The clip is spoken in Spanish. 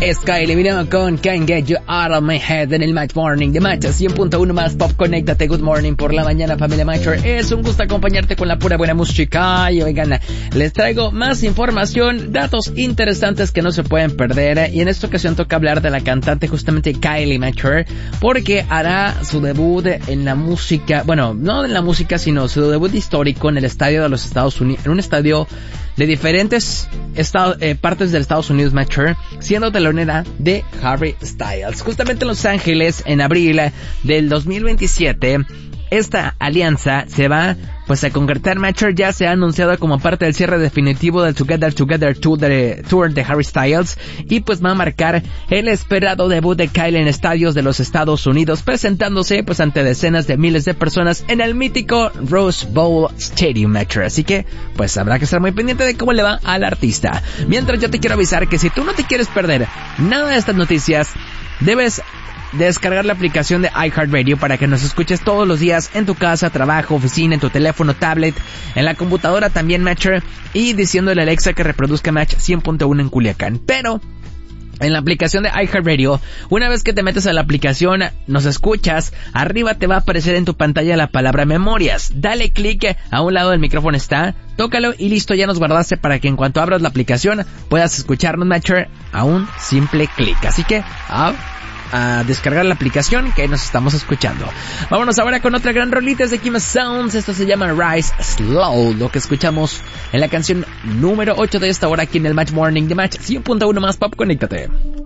Es Kylie Minogue con Can't Get You Out of My Head en el Match Morning de Match 100.1 más Pop. Conéctate, good morning por la mañana, familia Matcher. Es un gusto acompañarte con la pura buena música. Y oigan, les traigo más información, datos interesantes que no se pueden perder. Y en esta ocasión toca hablar de la cantante justamente Kylie Matcher, porque hará su debut en la música, bueno, no en la música, sino su debut histórico en el estadio de los Estados Unidos, en un estadio de diferentes partes de Estados Unidos, Matcher, siendo telonera de Harry Styles. Justamente en Los Ángeles, en abril del 2027, esta alianza se va pues a concretar. Matcher ya se ha anunciado como parte del cierre definitivo del Together Tour de Harry Styles, y pues va a marcar el esperado debut de Kylie en estadios de los Estados Unidos, presentándose pues ante decenas de miles de personas en el mítico Rose Bowl Stadium, Matcher. Así que pues habrá que estar muy pendiente de cómo le va al artista. Mientras, yo te quiero avisar que si tú no te quieres perder nada de estas noticias, debes descargar la aplicación de iHeartRadio para que nos escuches todos los días en tu casa, trabajo, oficina, en tu teléfono, tablet, en la computadora también, Matcher, y diciéndole a Alexa que reproduzca Match 100.1 en Culiacán. Pero en la aplicación de iHeartRadio, una vez que te metes a la aplicación, nos escuchas, arriba te va a aparecer en tu pantalla la palabra memorias. Dale clic, a un lado del micrófono está, tócalo y listo, ya nos guardaste para que en cuanto abras la aplicación puedas escucharnos, Matcher, a un simple clic. Así que a descargar la aplicación, que nos estamos escuchando. Vámonos ahora con otra gran rolita de Kima Sounds. Esto se llama Rise Slow, lo que escuchamos en la canción número 8 de esta hora aquí en el Match Morning de Match 100.1 más Pop. Conéctate.